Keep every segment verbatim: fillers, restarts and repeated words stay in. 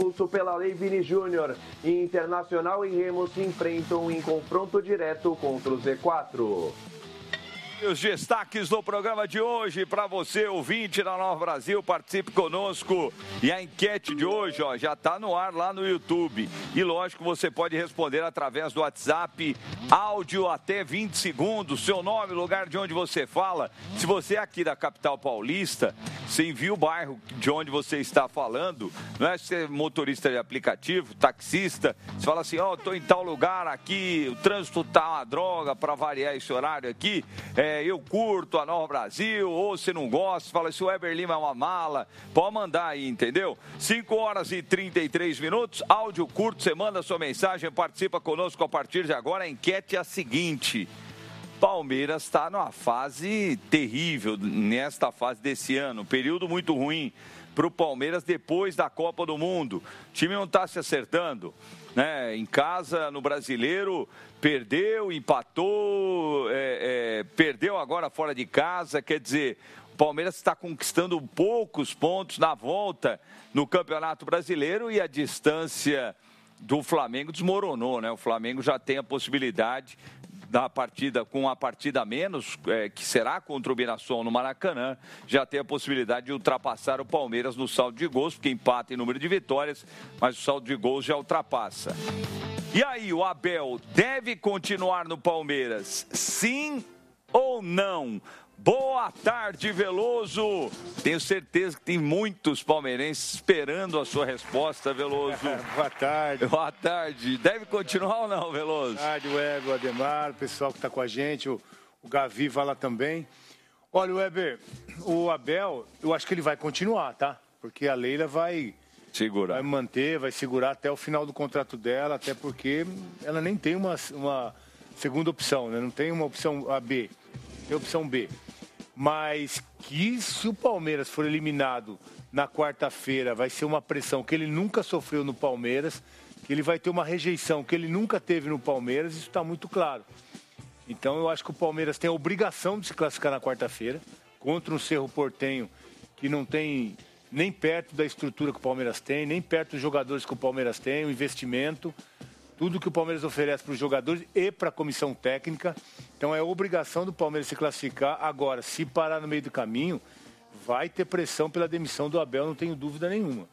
Pela Lei Vini Júnior, Internacional e Remo se enfrentam em confronto direto contra o Z quatro. E os destaques do programa de hoje para você, ouvinte da Nova Brasil, participe conosco. E a enquete de hoje, ó, já está no ar lá no YouTube. E lógico, você pode responder através do WhatsApp, áudio até vinte segundos, seu nome, lugar de onde você fala. Se você é aqui da capital paulista, você envia o bairro de onde você está falando. Não é ser motorista de aplicativo, taxista. Você fala assim, ó, oh, estou em tal lugar aqui, o trânsito tá uma droga, para variar esse horário aqui. É, eu curto a Nova Brasil, ou se não gosta, fala se o Weber Lima é uma mala, pode mandar aí, entendeu? cinco horas e trinta e três minutos, áudio curto, você manda sua mensagem, participa conosco a partir de agora. A enquete é a seguinte: Palmeiras está numa fase terrível, nesta fase desse ano, período muito ruim para o Palmeiras depois da Copa do Mundo. O time não está se acertando, né? Em casa, no Brasileiro, perdeu, empatou, é, é, perdeu agora fora de casa. Quer dizer, o Palmeiras está conquistando poucos pontos na volta no Campeonato Brasileiro e a distância do Flamengo desmoronou, né? O Flamengo já tem a possibilidade da partida, com a partida a menos, é, que será contra o Mirassol no Maracanã, já tem a possibilidade de ultrapassar o Palmeiras no saldo de gols, porque empata em número de vitórias, mas o saldo de gols já ultrapassa. E aí, o Abel deve continuar no Palmeiras? Sim ou não? Boa tarde, Veloso. Tenho certeza que tem muitos palmeirenses esperando a sua resposta, Veloso. Boa tarde. Boa tarde. Deve continuar ou não, Veloso? Boa tarde, Weber, o Ademar, o pessoal que está com a gente, o, o Gavi vai lá também. Olha, Weber, o Abel, eu acho que ele vai continuar, tá? Porque a Leila vai... Segurar. Vai manter, vai segurar até o final do contrato dela, até porque ela nem tem uma, uma segunda opção, né? Não tem uma opção A, B, tem opção B. Mas que se o Palmeiras for eliminado na quarta-feira, vai ser uma pressão que ele nunca sofreu no Palmeiras, que ele vai ter uma rejeição que ele nunca teve no Palmeiras, isso está muito claro. Então eu acho que o Palmeiras tem a obrigação de se classificar na quarta-feira contra um Cerro Porteño que não tem nem perto da estrutura que o Palmeiras tem, nem perto dos jogadores que o Palmeiras tem, o investimento, tudo que o Palmeiras oferece para os jogadores e para a comissão técnica. Então é obrigação do Palmeiras se classificar. Agora, se parar no meio do caminho, vai ter pressão pela demissão do Abel, não tenho dúvida nenhuma.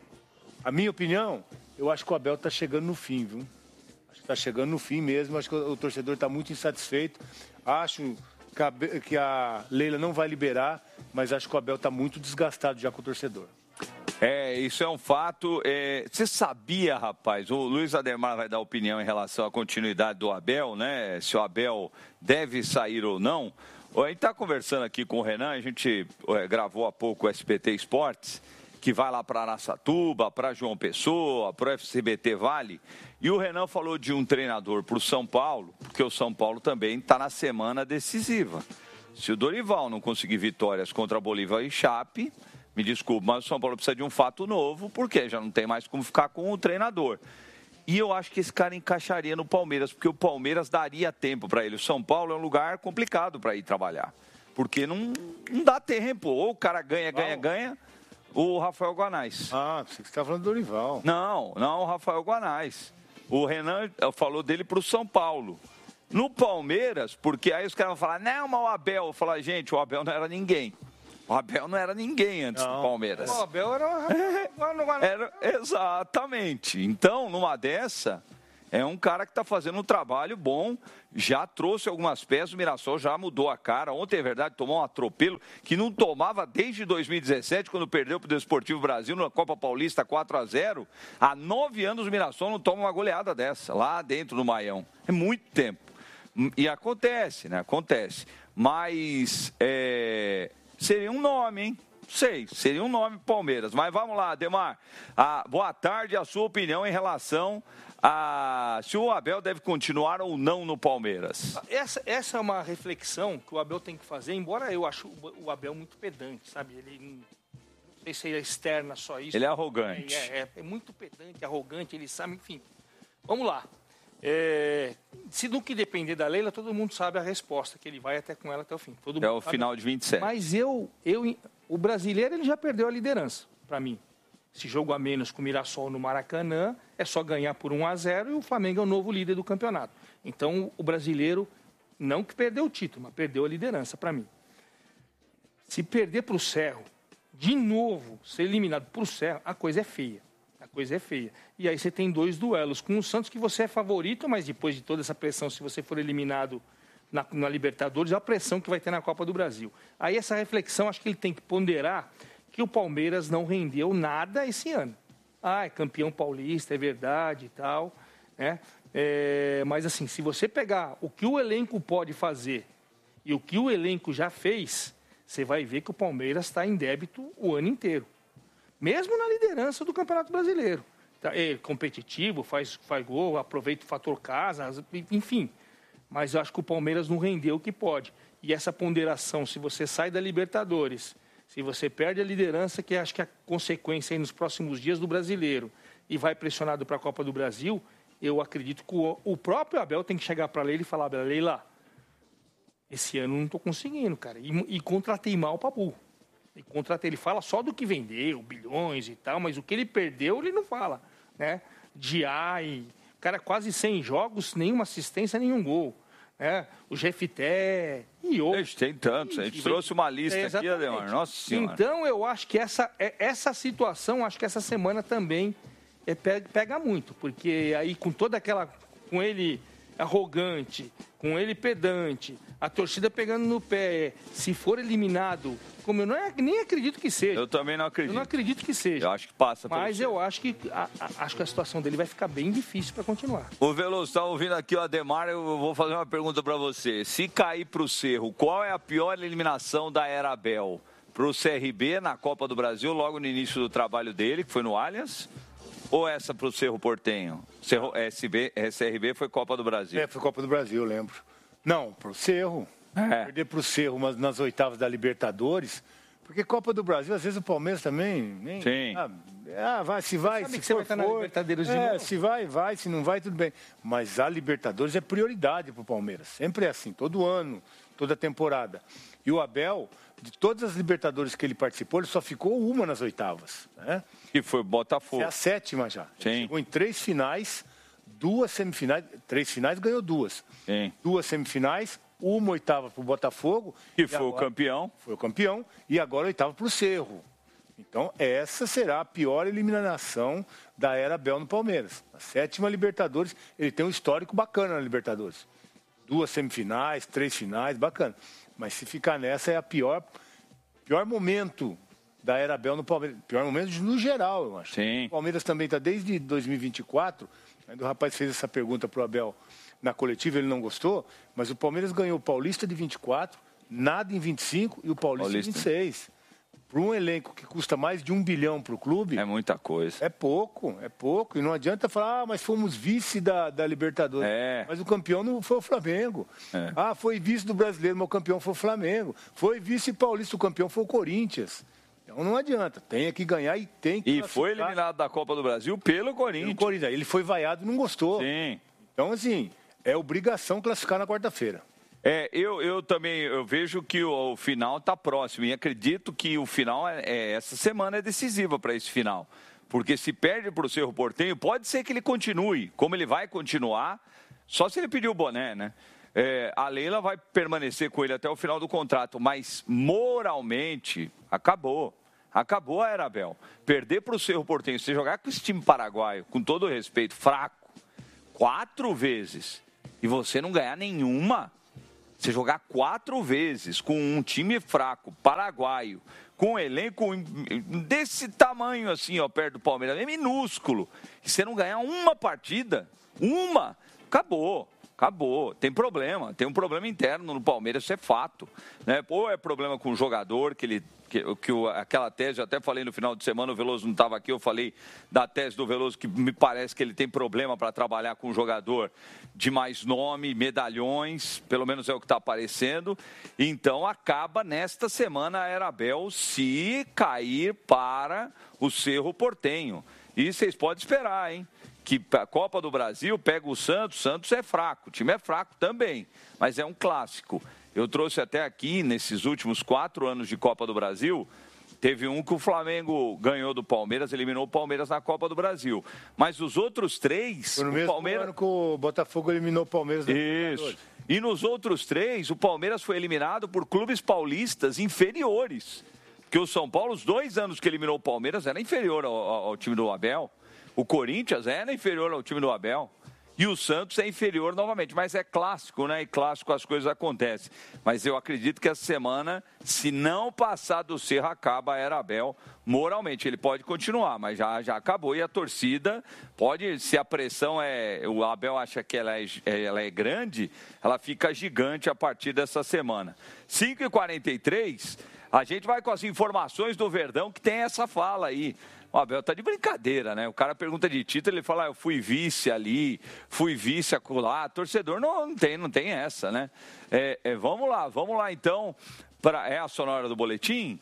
A minha opinião, eu acho que o Abel está chegando no fim, viu? Acho que está chegando no fim mesmo, acho que o torcedor está muito insatisfeito. Acho que a Leila não vai liberar, mas acho que o Abel está muito desgastado já com o torcedor. É, isso é um fato. É, você sabia, rapaz, o Luiz Ademar vai dar opinião em relação à continuidade do Abel, né? Se o Abel deve sair ou não. A gente está conversando aqui com o Renan, a gente é, gravou há pouco o S B T Esportes, que vai lá para Araçatuba, para João Pessoa, para o F C B T Vale. E o Renan falou de um treinador para o São Paulo, porque o São Paulo também está na semana decisiva. Se o Dorival não conseguir vitórias contra a Bolívia e Chape, me desculpe, mas o São Paulo precisa de um fato novo, porque já não tem mais como ficar com o treinador. E eu acho que esse cara encaixaria no Palmeiras, porque o Palmeiras daria tempo para ele. O São Paulo é um lugar complicado para ir trabalhar, porque não, não dá tempo. Ou o cara ganha, ganha, ganha, o Rafael Guanais. Ah, você está falando do Dorival. Não, não o Rafael Guanais. O Renan falou dele para o São Paulo. No Palmeiras, porque aí os caras vão falar, não, mas o Abel. Eu falar, gente, o Abel não era ninguém. O Abel não era ninguém antes não. do Palmeiras. O Abel era... era... Exatamente. Então, numa dessa, é um cara que está fazendo um trabalho bom, já trouxe algumas peças, o Mirassol já mudou a cara. Ontem, é verdade, tomou um atropelo que não tomava desde dois mil e dezessete, quando perdeu para o Desportivo Brasil na Copa Paulista quatro a zero. Há nove anos o Mirassol não toma uma goleada dessa, lá dentro do Maião. É muito tempo. E acontece, né? Acontece. Mas... É... Seria um nome, hein? Sei, seria um nome Palmeiras. Mas vamos lá, Ademar. Ah, boa tarde, a sua opinião em relação a se o Abel deve continuar ou não no Palmeiras. Essa, essa é uma reflexão que o Abel tem que fazer, embora eu acho o Abel muito pedante, sabe? Ele não sei se é externa só isso. Ele é arrogante. É, é, é muito pedante, arrogante, ele sabe, enfim. Vamos lá. É, se no que depender da Leila, todo mundo sabe a resposta, que ele vai até com ela até o fim. Todo até mundo o sabe. Final de vinte e sete. Mas eu, eu, o brasileiro ele já perdeu a liderança, para mim. esse jogo a menos com o Mirassol no Maracanã, é só ganhar por um a zero e o Flamengo é o novo líder do campeonato. Então, o brasileiro, não que perdeu o título, mas perdeu a liderança para mim. Se perder para o Cerro, de novo, ser eliminado para o Cerro, a coisa é feia. A coisa é feia. E aí você tem dois duelos com o Santos, que você é favorito, mas depois de toda essa pressão, se você for eliminado na, na Libertadores, é a pressão que vai ter na Copa do Brasil. Aí essa reflexão, acho que ele tem que ponderar que o Palmeiras não rendeu nada esse ano. Ah, é campeão paulista, é verdade e tal, né? É, mas assim, se você pegar o que o elenco pode fazer e o que o elenco já fez, você vai ver que o Palmeiras está em débito o ano inteiro. Mesmo na liderança do Campeonato Brasileiro. É competitivo, faz, faz gol, aproveita o fator casa, enfim. Mas eu acho que o Palmeiras não rendeu o que pode. E essa ponderação, se você sai da Libertadores, se você perde a liderança, que acho que é a consequência aí nos próximos dias do Brasileiro, e vai pressionado para a Copa do Brasil, eu acredito que o, o próprio Abel tem que chegar para a Leila e falar, Leila, esse ano não estou conseguindo, cara. E, e contratei mal para burro. E contratei, ele fala só do que vendeu, bilhões e tal, mas o que ele perdeu, ele não fala, né? De A I, cara, quase cem jogos, nenhuma assistência, nenhum gol. Né? O Jefité e outros. Tem tantos, a gente e, trouxe uma lista é, aqui, Ademar, nossa senhora. Então, eu acho que essa, essa situação, acho que essa semana também é, pega muito, porque aí com toda aquela, com ele arrogante, com ele pedante, a torcida pegando no pé, se for eliminado, como eu não, nem acredito que seja. Eu também não acredito. Eu não acredito que seja. Eu acho que passa pelo Mas eu acho que, a, a, acho que a situação dele vai ficar bem difícil para continuar. O Veloso, está ouvindo aqui o Ademar, eu vou fazer uma pergunta para você. Se cair para o Cerro, qual é a pior eliminação da era Abel? Para o C R B na Copa do Brasil, logo no início do trabalho dele, que foi no Allianz? Ou essa para o Cerro Porteño? Cerro, S B, C R B foi Copa do Brasil. É, foi Copa do Brasil, eu lembro. Não, para o Cerro. É. Perder para o Cerro mas nas oitavas da Libertadores. Porque Copa do Brasil, às vezes o Palmeiras também... Nem, Sim. Ah, ah, vai, se vai, sabe se que for, você vai estar na Libertadores de é, novo? se vai, vai, se não vai, tudo bem. Mas a Libertadores é prioridade para o Palmeiras. Sempre é assim, todo ano, toda temporada. E o Abel, de todas as Libertadores que ele participou, ele só ficou uma nas oitavas. Né? Que foi Botafogo. É a sétima já. Sim. Ele chegou em três finais, duas semifinais, três finais ganhou duas. Sim. Duas semifinais, uma oitava para o Botafogo. Que foi o campeão. Foi o campeão. E agora oitava para o Cerro. Então, essa será a pior eliminação da era Abel no Palmeiras. A sétima Libertadores, ele tem um histórico bacana na Libertadores. Duas semifinais, três finais, bacana. Mas se ficar nessa, é a pior, pior momento da era Abel no Palmeiras. Pior momento no geral, eu acho. Sim. O Palmeiras também está desde dois mil e vinte e quatro. Ainda o rapaz fez essa pergunta para o Abel na coletiva, ele não gostou, mas o Palmeiras ganhou o Paulista de vinte e quatro, nada em vinte e cinco e o Paulista, Paulista. em vinte e seis. Para um elenco que custa mais de um bilhão para o clube... É muita coisa. É pouco, é pouco. E não adianta falar, ah, mas fomos vice da, da Libertadores. É. Mas o campeão não foi o Flamengo. É. Ah, foi vice do Brasileiro, mas o campeão foi o Flamengo. Foi vice paulista, o campeão foi o Corinthians. Então não adianta, tem que ganhar e tem que... E foi eliminado da Copa do Brasil pelo Corinthians. Pelo Corinthians. Ele foi vaiado e não gostou. Sim. Então, assim, é obrigação classificar na quarta-feira. É, eu, eu também eu vejo que o, o final está próximo e acredito que o final, é, é, essa semana é decisiva para esse final. Porque se perde para o Cerro Porteño, pode ser que ele continue, como ele vai continuar, só se ele pedir o boné, né? É, a Leila vai permanecer com ele até o final do contrato, mas moralmente, acabou. Acabou a era Abel. Perder para o Cerro Porteño, você jogar com esse time paraguaio, com todo o respeito, fraco, quatro vezes, e você não ganhar nenhuma... Você jogar quatro vezes com um time fraco, paraguaio, com um elenco desse tamanho assim, ó, perto do Palmeiras, é minúsculo, e você não ganhar uma partida, uma, acabou, acabou. Tem problema, tem um problema interno no Palmeiras, isso é fato. Né? Ou é problema com o jogador, que ele... Que, que o, aquela tese, eu até falei no final de semana, o Veloso não estava aqui, eu falei da tese do Veloso, que me parece que ele tem problema para trabalhar com um jogador de mais nome, medalhões, pelo menos é o que está aparecendo. Então, acaba nesta semana a era Abel se cair para o Cerro Porteño. E vocês podem esperar, hein? Que a Copa do Brasil pega o Santos, o Santos é fraco, o time é fraco também, mas é um clássico. Eu trouxe até aqui, nesses últimos quatro anos de Copa do Brasil, Teve um que o Flamengo ganhou do Palmeiras, eliminou o Palmeiras na Copa do Brasil. Mas os outros três... Foi no o mesmo Palmeiras... ano que o Botafogo eliminou o Palmeiras. Isso. E nos outros três, o Palmeiras foi eliminado por clubes paulistas inferiores. Porque o São Paulo, os dois anos que eliminou o Palmeiras, era inferior ao, ao time do Abel. O Corinthians era inferior ao time do Abel. E o Santos é inferior novamente, mas é clássico, né? E clássico as coisas acontecem. Mas eu acredito que essa semana, se não passar do Cerro, acaba a era Abel moralmente. Ele pode continuar, mas já, já acabou. E a torcida pode, se a pressão é... O Abel acha que ela é, ela é grande, ela fica gigante a partir dessa semana. cinco e quarenta e três, a gente vai com as informações do Verdão, que tem essa fala aí. O Abel tá de brincadeira, né? O cara pergunta de título, ele fala, ah, eu fui vice ali, fui vice acolá. Torcedor não, não, tem, não tem essa, né? É, é, vamos lá, vamos lá então. Pra, é a sonora do boletim?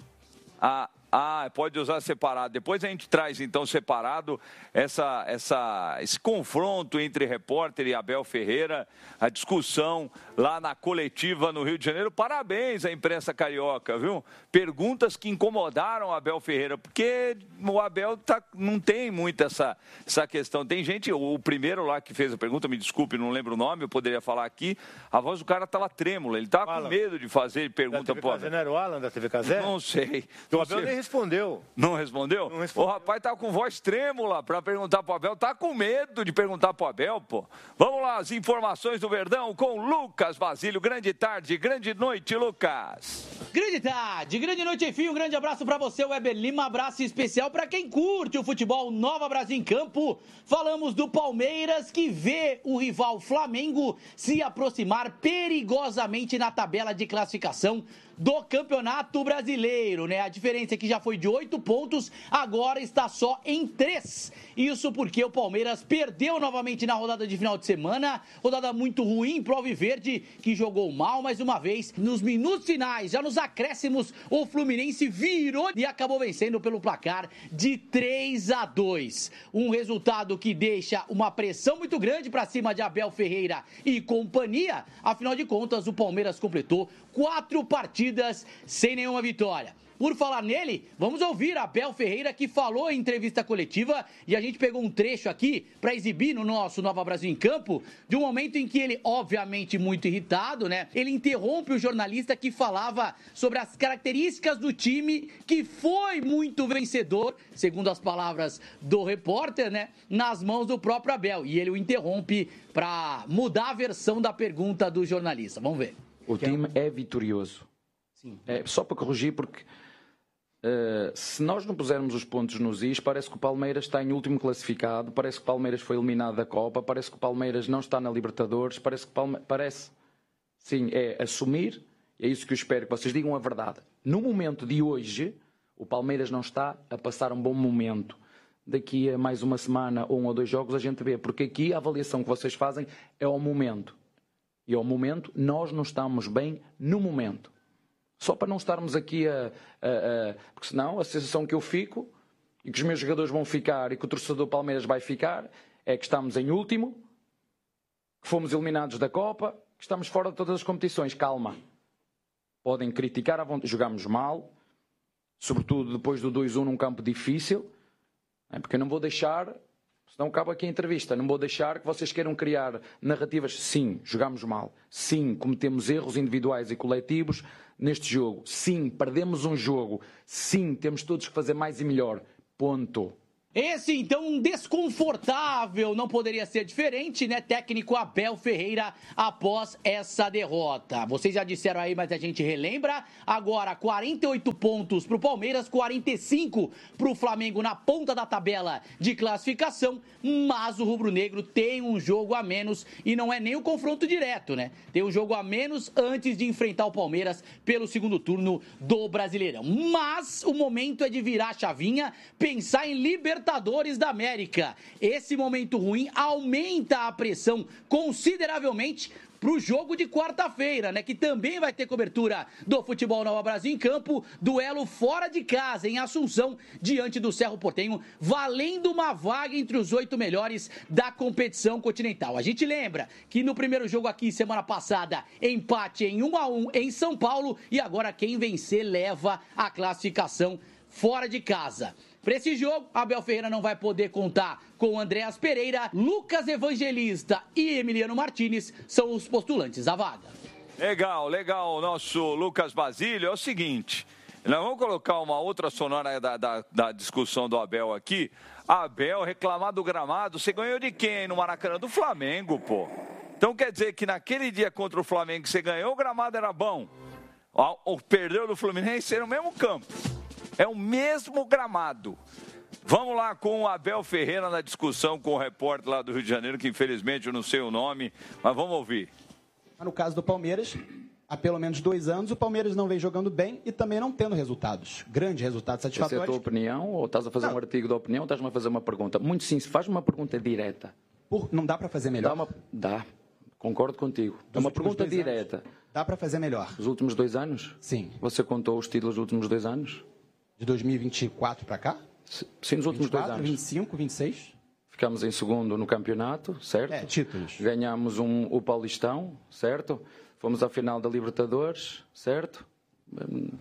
A, ah, pode usar separado. Depois a gente traz então separado essa, essa, esse confronto entre repórter e Abel Ferreira, a discussão lá na coletiva no Rio de Janeiro. Parabéns à imprensa carioca, viu? Perguntas que incomodaram o Abel Ferreira, porque o Abel tá, não tem muito essa, essa questão. Tem gente, o primeiro lá que fez a pergunta, me desculpe, não lembro o nome, eu poderia falar aqui, a voz do cara estava trêmula, ele estava com medo de fazer pergunta para o Abel. Não era o Alan da T V Casé? Não sei. O Abel nem respondeu. Não respondeu? Não respondeu. O rapaz tá com voz trêmula para perguntar pro Abel. Tá com medo de perguntar pro Abel, pô. Vamos lá, as informações do Verdão com Lucas Basílio. Grande tarde, grande noite, Lucas. Grande tarde, grande noite, enfim. Um grande abraço para você, Weber Lima. Abraço especial para quem curte o futebol Nova Brasil em Campo. Falamos do Palmeiras, que vê o rival Flamengo se aproximar perigosamente na tabela de classificação do Campeonato Brasileiro, né? A diferença é que já foi de oito pontos, agora está só em três. Isso porque o Palmeiras perdeu novamente na rodada de final de semana, rodada muito ruim pro Alviverde, que jogou mal mais uma vez. Nos minutos finais, já nos acréscimos, o Fluminense virou e acabou vencendo pelo placar de três a dois. Um resultado que deixa uma pressão muito grande para cima de Abel Ferreira e companhia. Afinal de contas, o Palmeiras completou quatro partidas sem nenhuma vitória. Por falar nele, vamos ouvir Abel Ferreira, que falou em entrevista coletiva, e a gente pegou um trecho aqui para exibir no nosso Nova Brasil em Campo, de um momento em que ele, obviamente muito irritado, né, ele interrompe o jornalista que falava sobre as características do time, que foi muito vencedor, segundo as palavras do repórter, né, nas mãos do próprio Abel, e ele o interrompe para mudar a versão da pergunta do jornalista. Vamos ver. O time é vitorioso. Sim. É, só para corrigir, porque uh, se nós não pusermos os pontos nos is, parece que o Palmeiras está em último classificado, parece que o Palmeiras foi eliminado da Copa, parece que o Palmeiras não está na Libertadores, parece que Palme... parece, sim, é assumir, é isso que eu espero que vocês digam a verdade. No momento de hoje, o Palmeiras não está a passar um bom momento. Daqui a mais uma semana ou um ou dois jogos a gente vê, porque aqui a avaliação que vocês fazem é ao momento. E ao momento, nós não estamos bem no momento. Só para não estarmos aqui a... a, a porque senão a sensação que eu fico, e que os meus jogadores vão ficar, e que o torcedor Palmeiras vai ficar, é que estamos em último, que fomos eliminados da Copa, que estamos fora de todas as competições. Calma. Podem criticar, jogamos mal, sobretudo depois do dois a um num campo difícil, porque eu não vou deixar... Senão acaba aqui a entrevista. Não vou deixar que vocês queiram criar narrativas. Sim, jogamos mal. Sim, cometemos erros individuais e coletivos neste jogo. Sim, perdemos um jogo. Sim, temos todos que fazer mais e melhor. Ponto. Esse, então, um desconfortável, não poderia ser diferente, né? Técnico Abel Ferreira após essa derrota. Vocês já disseram aí, mas a gente relembra. Agora, quarenta e oito pontos pro Palmeiras, quarenta e cinco pro Flamengo na ponta da tabela de classificação. Mas o rubro-negro tem um jogo a menos e não é nem o confronto direto, né? Tem um jogo a menos antes de enfrentar o Palmeiras pelo segundo turno do Brasileirão. Mas o momento é de virar a chavinha, pensar em Libertadores da América. Esse momento ruim aumenta a pressão consideravelmente para o jogo de quarta-feira, né? Que também vai ter cobertura do Futebol Nova Brasil em Campo, duelo fora de casa, em Assunção, diante do Cerro Porteño, valendo uma vaga entre os oito melhores da competição continental. A gente lembra que no primeiro jogo aqui, semana passada, empate em um a um em São Paulo, e agora quem vencer leva a classificação fora de casa. Para esse jogo, Abel Ferreira não vai poder contar com Andréas Pereira, Lucas Evangelista e Emiliano Martinez são os postulantes à vaga. Legal, legal. Nosso Lucas Basílio é o seguinte, nós vamos colocar uma outra sonora da, da, da discussão do Abel aqui. Abel, reclamar do gramado, você ganhou de quem no Maracanã? Do Flamengo, pô. Então quer dizer que naquele dia contra o Flamengo que você ganhou, o gramado era bom. O perdeu do Fluminense era o mesmo campo. É o mesmo gramado. Vamos lá com o Abel Ferreira na discussão com o repórter lá do Rio de Janeiro, que infelizmente eu não sei o nome, mas vamos ouvir. No caso do Palmeiras, há pelo menos dois anos, o Palmeiras não vem jogando bem e também não tendo resultados. Grandes resultados satisfatórios. Essa é a tua opinião ou estás a fazer não. um artigo de opinião ou estás-me a fazer uma pergunta? Muito sim, faz uma pergunta direta. Por, não dá para fazer melhor? Dá, uma, dá, concordo contigo. É uma pergunta direta. Anos, dá para fazer melhor. Os últimos dois anos? Sim. Você contou os títulos dos últimos dois anos? De dois mil e vinte e quatro para cá? Sim, nos últimos vinte e quatro, dois anos. vinte e cinco, vinte e seis? Ficamos em segundo no campeonato, certo? É, títulos. Ganhamos um, o Paulistão, certo? Fomos à final da Libertadores, certo? O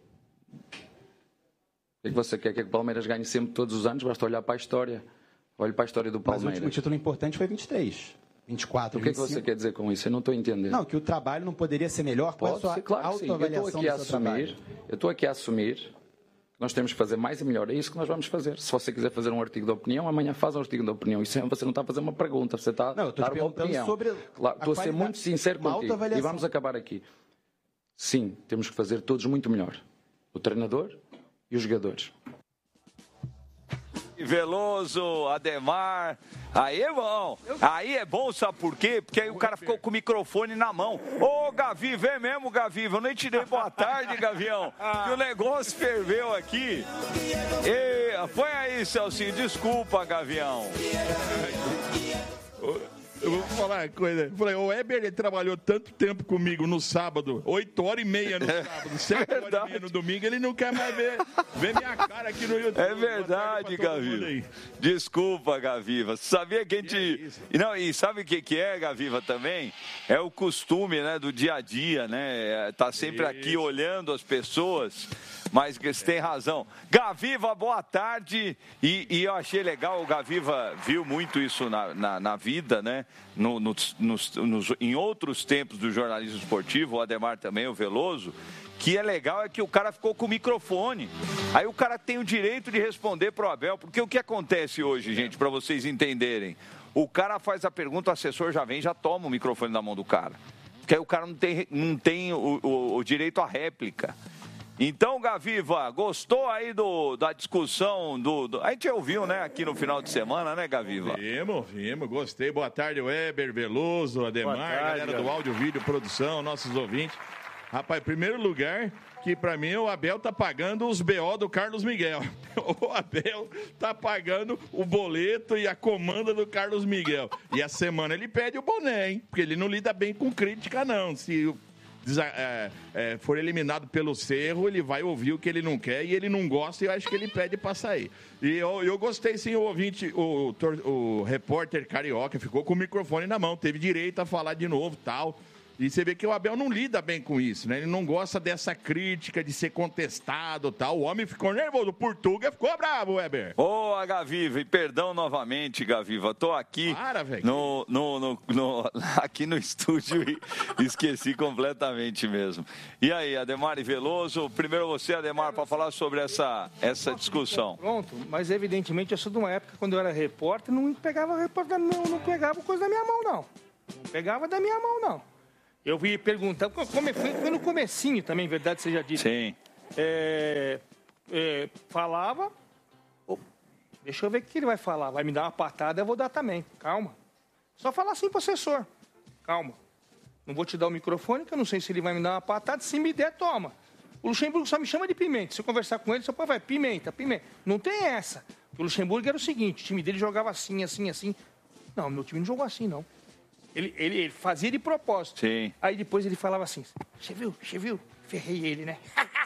que é que você quer? Quer que o Palmeiras ganhe sempre todos os anos? Basta olhar para a história. Olhe para a história do Palmeiras. Mas o último título importante foi vinte e três. vinte e quatro, o que vinte e cinco. é que você quer dizer com isso? Eu não estou entendendo. Não, que o trabalho não poderia ser melhor. Qual Pode a sua ser, claro que sim. Eu estou aqui a assumir, eu estou aqui a assumir que nós temos que fazer mais e melhor. É isso que nós vamos fazer. Se você quiser fazer um artigo de opinião, amanhã faz um artigo de opinião. Isso você não está a fazer uma pergunta, você está não, eu estou a dar uma opinião. Sobre claro, estou a ser muito sincero contigo. E vamos acabar aqui. Sim, temos que fazer todos muito melhor. O treinador e os jogadores. Veloso, Ademar, aí é bom, aí é bom, sabe por quê? Porque aí o cara ficou com o microfone na mão. Ô, Gavi, vem mesmo, Gaviva, eu nem te dei boa tarde, Gavião, que o negócio ferveu aqui. E, põe aí, Celcinho, desculpa, Gavião. Eu vou falar uma coisa. Eu falei, o Weber ele trabalhou tanto tempo comigo no sábado, oito horas e meia no sábado, sete horas e meia no domingo, ele não quer mais ver, ver minha cara aqui no YouTube. É verdade, Gaviva. Desculpa, Gaviva. Sabia que a gente... É não, e sabe o que, que é, Gaviva, também? É o costume, né, do dia a dia, né? Tá sempre isso. Aqui olhando as pessoas... Mas você tem razão. Gaviva, boa tarde. E, e eu achei legal, o Gaviva viu muito isso na, na, na vida, né? No, no, nos, nos, em outros tempos do jornalismo esportivo, o Ademar também, o Veloso, que é legal é que o cara ficou com o microfone. Aí o cara tem o direito de responder pro Abel, porque o que acontece hoje, gente, para vocês entenderem? O cara faz a pergunta, o assessor já vem, já toma o microfone da mão do cara. Porque aí o cara não tem, não tem o, o, o direito à réplica. Então, Gaviva, gostou aí do, da discussão do, do... A gente ouviu, né, aqui no final de semana, né, Gaviva? Vimos, vimos, gostei. Boa tarde, Weber, Veloso, Ademar, tarde, galera do áudio, vídeo, produção, nossos ouvintes. Rapaz, em primeiro lugar, que pra mim o Abel tá pagando os B O do Carlos Miguel. O Abel tá pagando o boleto e a comanda do Carlos Miguel. E a semana ele pede o boné, hein? Porque ele não lida bem com crítica, não. Se... É, é, for eliminado pelo Cerro, ele vai ouvir o que ele não quer e ele não gosta e eu acho que ele pede para sair. E eu, eu gostei sim, o ouvinte, o, o, o repórter carioca ficou com o microfone na mão, teve direito a falar de novo, tal. E você vê que o Abel não lida bem com isso, né? Ele não gosta dessa crítica de ser contestado, tal. O homem ficou nervoso, o Portuga ficou bravo, Weber. Ô, oh, Gaviva, e perdão novamente, Gaviva. Tô aqui Para, no, no, no, no, aqui no estúdio e esqueci completamente mesmo. E aí, Ademar e Veloso, primeiro você, Ademar, para falar sobre essa, essa discussão. Pronto, mas evidentemente eu sou de uma época quando eu era repórter, não pegava repórter, não, não pegava coisa da minha mão, não. Não pegava da minha mão, não. Eu vi perguntando, foi no comecinho também, verdade seja dita. Sim. É, é, falava, oh, deixa eu ver o que ele vai falar, vai me dar uma patada, eu vou dar também, calma. Só falar assim pro assessor, calma. Não vou te dar o microfone, que eu não sei se ele vai me dar uma patada, se me der, toma. O Luxemburgo só me chama de Pimenta, se eu conversar com ele, só pode vai, Pimenta, Pimenta. Não tem essa. O Luxemburgo era o seguinte, o time dele jogava assim, assim, assim. Não, meu time não jogou assim, não. Ele, ele, ele fazia de propósito. Sim. Aí depois ele falava assim, você viu, você viu? Ferrei ele, né?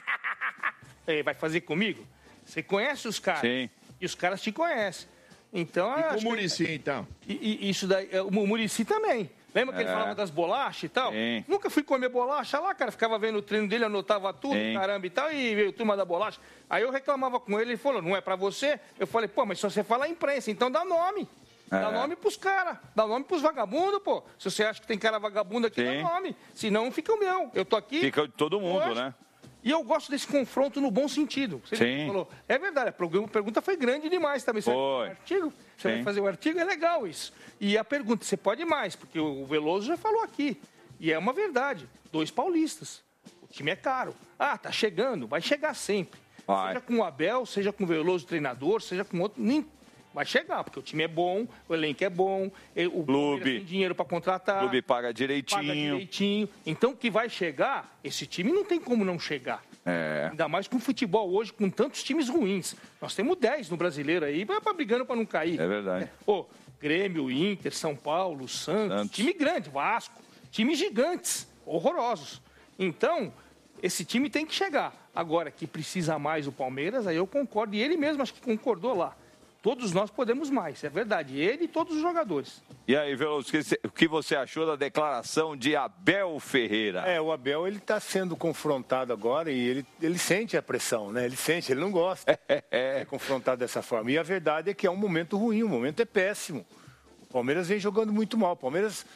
Ele vai fazer comigo? Você conhece os caras? Sim. E os caras te conhecem. Então, e com o Muricy, que... então? E, e, isso daí, o Muricy também. Lembra que É. ele falava das bolachas e tal? Sim. Nunca fui comer bolacha lá, cara. Ficava vendo o treino dele, anotava tudo, Sim. caramba e tal, e veio turma da bolacha. Aí eu reclamava com ele, ele falou, não é pra você? Eu falei, pô, mas se você fala imprensa, então dá nome. Dá É. nome pros caras, dá nome pros vagabundos, pô. Se você acha que tem cara vagabundo aqui, Sim. dá nome. Senão fica o meu. Eu tô aqui. Fica de todo mundo, Lógico. né? E eu gosto desse confronto no bom sentido. Você Sim. falou, é verdade, a programa- a pergunta foi grande demais também. Você vai Foi. fazer um artigo? Você Sim. vai fazer o artigo, é legal isso. E a pergunta, você pode mais, porque o Veloso já falou aqui. E é uma verdade. Dois paulistas. O time é caro. Ah, tá chegando, vai chegar sempre. Vai. Seja com o Abel, seja com o Veloso treinador, seja com outro. Nem... Vai chegar, porque o time é bom, o elenco é bom, e- o Clube. Palmeiras tem dinheiro para contratar. O clube paga direitinho. Paga direitinho. Então, que vai chegar, esse time não tem como não chegar. É. Ainda mais com o futebol hoje, com tantos times ruins. Nós temos dez no brasileiro aí, pra, pra brigando para não cair. É verdade. Pô, Grêmio, Inter, São Paulo, Santos, Santos. time grande, Vasco, times gigantes, horrorosos. Então, esse time tem que chegar. Agora, que precisa mais o Palmeiras, aí eu concordo. E ele mesmo acho que concordou lá. Todos nós podemos mais, é verdade. Ele e todos os jogadores. E aí, Veloso, o que você- o que você achou da declaração de Abel Ferreira? É, o Abel, ele está sendo confrontado agora e ele, ele sente a pressão, né? Ele sente, ele não gosta de ser confrontado dessa forma. E a verdade é que é um momento ruim, o momento é péssimo. O Palmeiras vem jogando muito mal. O Palmeiras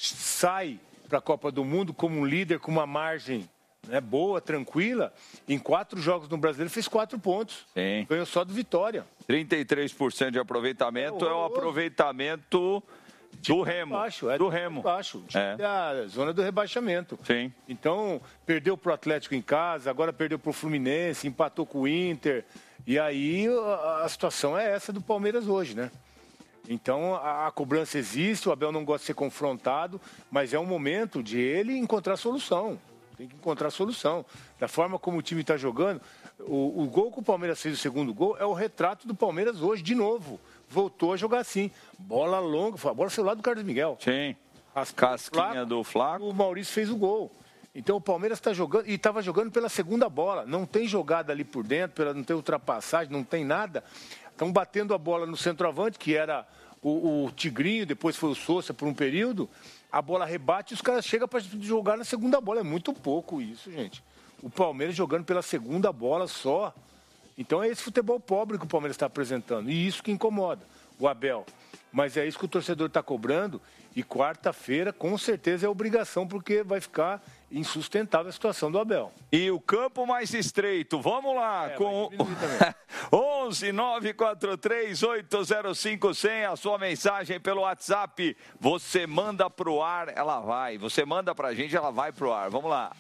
sai para a Copa do Mundo como um líder, com uma margem, né, boa, tranquila. Em quatro jogos no Brasileiro fez quatro pontos. Sim. Ganhou só do Vitória. trinta e três por cento de aproveitamento É é o horroroso. aproveitamento do Remo. Baixo, é do Remo. Baixo, É. a zona do rebaixamento. Sim. Então, perdeu para o Atlético em casa, agora perdeu para o Fluminense, empatou com o Inter. E aí a, a situação é essa do Palmeiras hoje, né? Então, a, a cobrança existe, o Abel não gosta de ser confrontado, mas é um momento de ele encontrar solução. Tem que encontrar solução. Da forma como o time está jogando, o, o gol que o Palmeiras fez, o segundo gol, é o retrato do Palmeiras hoje, de novo. Voltou a jogar assim. Bola longa, foi a bola celular do Carlos Miguel. Sim. As Casquinha do Flaco. O Maurício fez o gol. Então o Palmeiras está jogando, e estava jogando pela segunda bola. Não tem jogada ali por dentro, pela, não tem ultrapassagem, não tem nada. Estão batendo a bola no centroavante, que era o, o Tigrinho, depois foi o Sousa por um período. A bola rebate e os caras chegam para jogar na segunda bola. É muito pouco isso, gente. O Palmeiras jogando pela segunda bola só. Então é esse futebol pobre que o Palmeiras está apresentando. E isso que incomoda o Abel. Mas é isso que o torcedor está cobrando. E quarta-feira, com certeza, é obrigação, porque vai ficar insustentável a situação do Abel. E o campo mais estreito, vamos lá, É, com vai diminuir também. onze nove quatro três oito zero cinco zero zero, a sua mensagem pelo WhatsApp, você manda pro ar, ela vai, você manda pra gente, ela vai pro ar, vamos lá.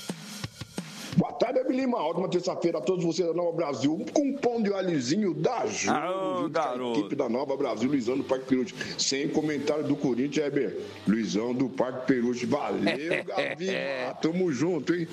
Boa tarde, Hebe Lima. Ótima terça-feira a todos vocês da Nova Brasil. Com um pão de alhozinho da Ju. Alô, junto com a garoto. equipe da Nova Brasil, Luizão do Parque Peruche. Sem comentário do Corinthians, Heber. Luizão do Parque Peruche. Valeu, Gavi. Tamo junto, hein?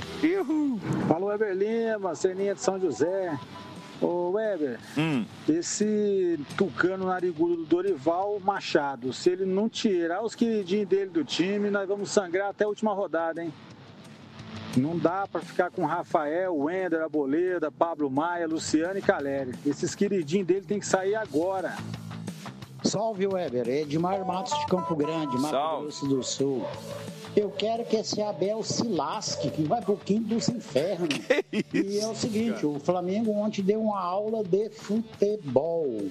Alô, Weber Lima, Ceninha de São José. Ô, Weber, Hum. esse tucano narigudo do Dorival Machado, se ele não tirar os queridinhos dele do time, nós vamos sangrar até a última rodada, hein? Não dá pra ficar com Rafael, Wender, Arboleda, Pablo Maia, Luciano e Caleri. Esses queridinhos dele tem que sair agora. Salve, Weber. Edmar Matos de Campo Grande, Mato Salve. Grosso do Sul. Eu quero que esse Abel se lasque, que vai pro quinto dos infernos. E é o seguinte, o Flamengo ontem deu uma aula de futebol.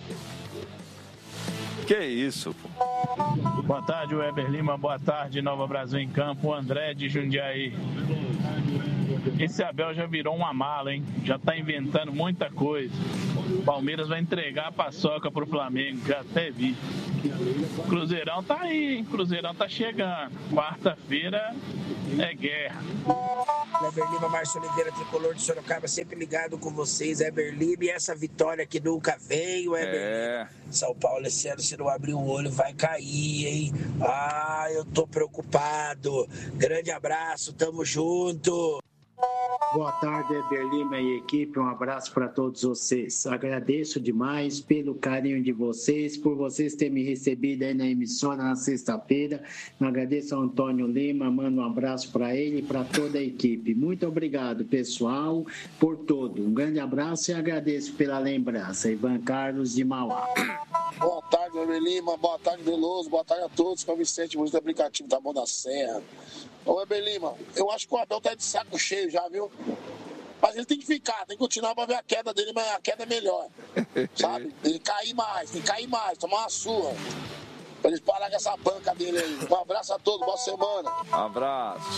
Que isso, pô. Boa tarde, Weber Lima. Boa tarde, Nova Brasil em Campo. André de Jundiaí. Esse Abel já virou uma mala, hein? Já tá inventando muita coisa. Palmeiras vai entregar a paçoca pro Flamengo, já até vi. Cruzeirão tá aí, hein? Cruzeirão tá chegando. Quarta-feira é guerra. Weber Lima, Márcio Oliveira, tricolor de Sorocaba, sempre ligado com vocês, Weber Lima, e essa vitória que nunca veio, Weber É. Lima. São Paulo esse ano, se não abrir o olho, vai cair, hein? Ah, eu tô preocupado. Grande abraço, tamo junto. Boa tarde, Weber Lima e equipe. Um abraço para todos vocês. Agradeço demais pelo carinho de vocês, por vocês terem me recebido aí na emissora na sexta-feira. Agradeço ao Antônio Lima, mando um abraço para ele e para toda a equipe. Muito obrigado, pessoal, por tudo. Um grande abraço e agradeço pela lembrança. Ivan Carlos de Mauá. Boa tarde, Weber Lima. Boa tarde, Veloso. Boa tarde a todos. Que é o Vicente, músico do aplicativo da Mão da Serra. Ô, Weber Lima, eu acho que o Abel tá de saco cheio já, viu? Mas ele tem que ficar, tem que continuar pra ver a queda dele, mas a queda é melhor. Sabe? Ele cair mais, tem que cair mais, tomar uma surra. Pra eles parar com essa banca dele aí. Um abraço a todos, boa semana. Abraço.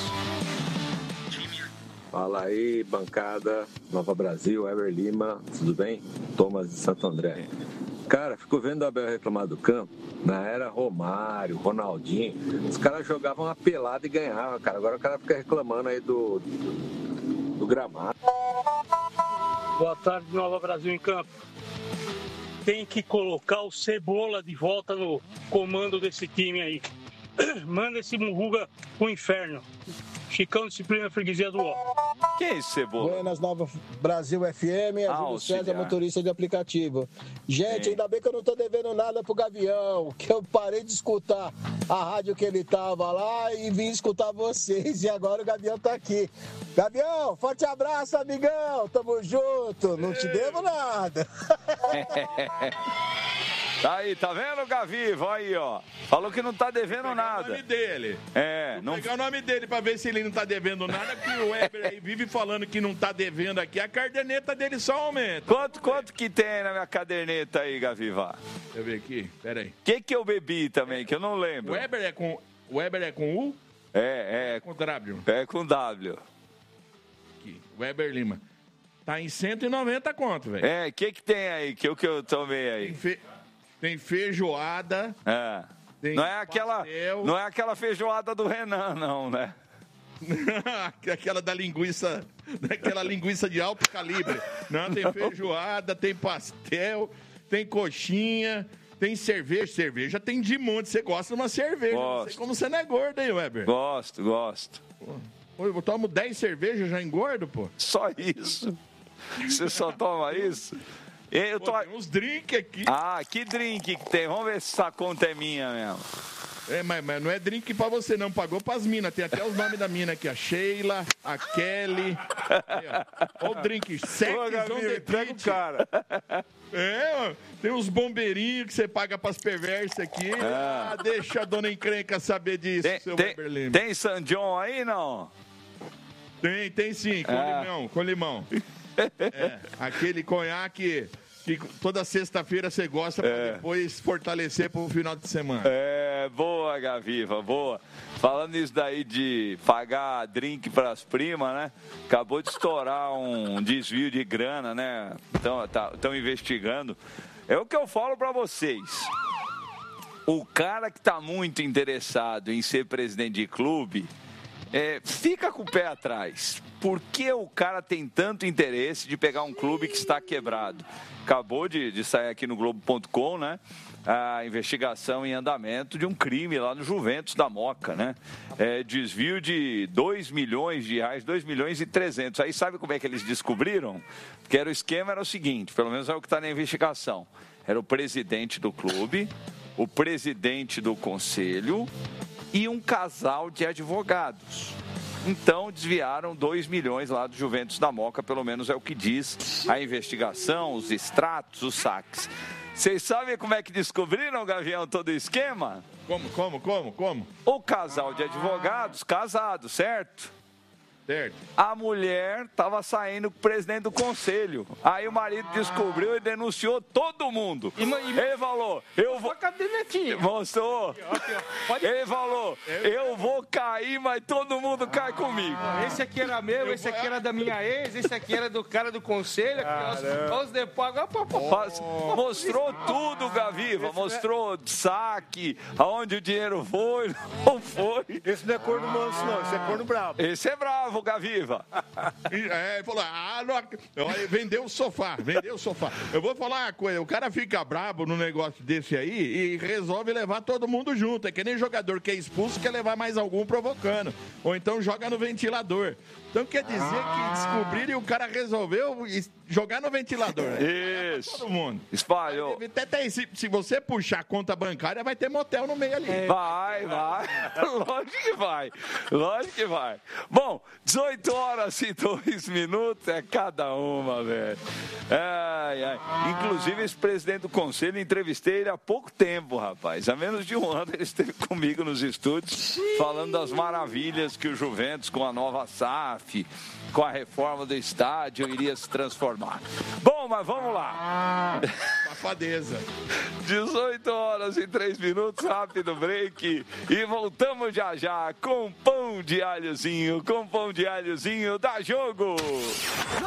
Fala aí, bancada Nova Brasil, Weber Lima, tudo bem? Thomas de Santo André. Cara, fico vendo o Abel reclamar do campo. Na era Romário, Ronaldinho, os caras jogavam uma pelada e ganhavam, cara. Agora o cara fica reclamando aí do, do, do gramado. Boa tarde, Nova Brasil em campo. Tem que colocar o Cebola de volta no comando desse time aí. Manda esse Muruga pro inferno. Chicão, Disciplina, Freguesia do Ó. Que é isso, Cebola? Buenas, Nova Brasil F M, a Ah, Júlio César, auxiliar. motorista de aplicativo. Gente, Sim. ainda bem que eu não tô devendo nada pro Gavião, que eu parei de escutar a rádio que ele tava lá e vim escutar vocês, e agora o Gavião tá aqui. Gavião, forte abraço, amigão, tamo junto, não te devo nada. Tá aí, tá vendo, Gaviva? Aí, ó. Falou que não tá devendo nada. O nome dele. É, Vou não. pegar o nome dele pra ver se ele não tá devendo nada, porque o Weber aí vive falando que não tá devendo aqui, a caderneta dele só aumenta. Quanto, quanto que tem na minha caderneta aí, Gaviva? Deixa eu ver aqui, pera aí. O que que eu bebi também, que eu não O lembro? Weber é com, o Weber é com U? É, é. Com W. É com W. Aqui, Weber Lima. Tá em cento e noventa conto, velho. É, o que que tem aí, que o que eu tomei aí? Tem, fe... tem feijoada. É. Tem Não é aquela, pastel. não é aquela feijoada do Renan, não, né? Aquela da linguiça, daquela linguiça de alto calibre. Não, tem feijoada, tem pastel, tem coxinha, tem cerveja. Cerveja tem de monte. Você gosta de uma cerveja. Não sei como você não é gordo, hein, Weber? Gosto, gosto. Pô, eu tomo dez cervejas, já engordo, pô. Só isso? Você só toma isso? Eu tô... Pô, tem uns drinks aqui. Ah, que drink que tem? Vamos ver se essa conta é minha mesmo. É, mas, mas não é drink pra você, não. Pagou pras minas. Tem até os nomes da mina aqui, a Sheila, a Kelly. Olha o drink. Sex Ô, Gabriel, on the entrega o beach. cara. É, ó, tem uns bombeirinhos que você paga pras perversas aqui. Ah, deixa a dona encrenca saber disso, Tem, seu tem, Weber Lima. tem San John aí, não? Tem, tem sim, com Ah. limão, com limão. É, aquele conhaque que toda sexta-feira você gosta pra É. depois fortalecer pro final de semana. É, boa, Gaviva, boa. Falando isso daí de pagar drink pras primas, né? Acabou de estourar um desvio de grana, né? Estão tá, tão investigando. É o que eu falo pra vocês. O cara que tá muito interessado em ser presidente de clube, é, fica com o pé atrás. Por que o cara tem tanto interesse de pegar um clube que está quebrado? Acabou de, de sair aqui no Globo ponto com, né? A investigação em andamento de um crime lá no Juventus da Moca, né? É, desvio de dois milhões de reais, dois milhões e trezentos. Aí sabe como é que eles descobriram? Que era o esquema, era o seguinte, pelo menos é o que está na investigação. Era o presidente do clube, o presidente do conselho e um casal de advogados. Então, desviaram dois milhões lá do Juventus da Moca, pelo menos é o que diz a investigação, os extratos, os saques. Vocês sabem como é que descobriram, Gavião, todo o esquema? Como, como, como, como? O casal de advogados, casado, certo? Certo. A mulher estava saindo com o presidente do conselho. Aí o marido descobriu e denunciou todo mundo. Ele falou, eu vou... Mostrou. Ele falou, eu vou cair, mas todo mundo cai comigo. Esse aqui era meu, esse aqui era da minha ex, esse aqui era do cara do conselho. Aqui, os, os depois, agora, pô, pô, pô. Faz- Mostrou tudo, Gaviva. Mostrou saque, aonde o dinheiro foi, não foi. Esse não é corno manso, não. Esse é corno bravo. Esse é bravo, Gaviva. É, ele falou, ah, não, olha, vendeu o sofá, vendeu o sofá. Eu vou falar uma coisa, o cara fica brabo num negócio desse aí e resolve levar todo mundo junto. É que nem jogador que é expulso quer levar mais algum provocando. Ou então joga no ventilador. Então quer dizer que descobriram e o cara resolveu jogar no ventilador. Né? Isso. Todo mundo. Espalhou. Até, até, se, se você puxar a conta bancária, vai ter motel no meio ali. Vai, vai. Lógico que vai. Lógico que vai. Bom, dezoito horas e dois minutos é cada uma, velho. Ai, ai. Inclusive, esse presidente do conselho, entrevistei ele há pouco tempo, rapaz. Há menos de um ano ele esteve comigo nos estúdios, falando das maravilhas que o Juventus, com a nova S A F, com a reforma do estádio, iria se transformar. Bom, mas vamos lá. Safadeza. dezoito horas e três minutos, rápido break. E voltamos já já com pão de alhozinho, com pão de alhozinho da Jogo.